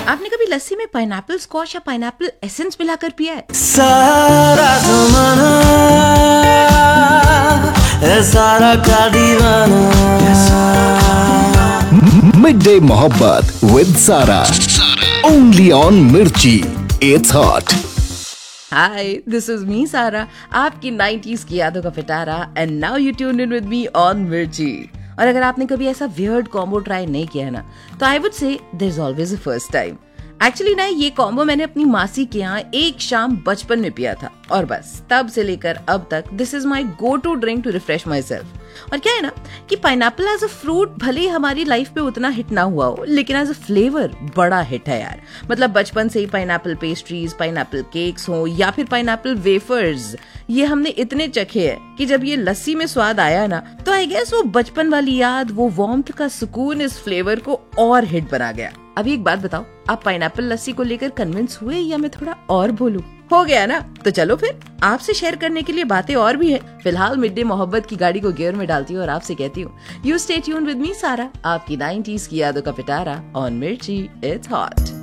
आपने कभी लस्सी में पाइनएप्पल स्क्वॉश या पाइनएप्पल एसेंस मिलाकर पिया है? सारा ज़माना है सारा का दीवाना। Midday Mohabbat with Sara. Only on Mirchi. It's hot. Hi, this is me Sara, आपकी 90s की यादों का पिटारा, and now you tuned in with me on Mirchi. और अगर आपने कभी ऐसा weird combo ट्राई नहीं किया है ना, तो I would say there's always a first time. Actually ना ये कॉम्बो मैंने अपनी मासी के यहाँ एक शाम बचपन में पिया था और बस तब से लेकर अब तक this is my go to drink to refresh my self. और क्या है ना कि पाइनएप्पल एज अ फ्रूट भले ही हमारी लाइफ पे उतना हिट ना हुआ हो, लेकिन एज अ फ्लेवर बड़ा हिट है यार। मतलब बचपन से ही पाइनएप्पल पेस्ट्रीज, पाइनएप्पल केक्स हो या फिर पाइनएप्पल वेफर्स, ये हमने इतने चखे हैं कि जब ये लस्सी में स्वाद आया ना, तो आई गेस वो बचपन वाली याद, वो वार्मथ का सुकून इस फ्लेवर को और हिट बना गया। अभी एक बात बताओ, आप पाइनएप्पल लस्सी को लेकर कन्विंस हुए या मैं थोड़ा और बोलूं? हो गया ना? तो चलो फिर, आपसे शेयर करने के लिए बातें और भी है। फिलहाल मिड डे मोहब्बत की गाड़ी को गियर में डालती हूँ और आपसे कहती हूँ you stay tuned with me सारा, आपकी 90s की यादों का पिटारा ऑन मिर्ची। It's hot.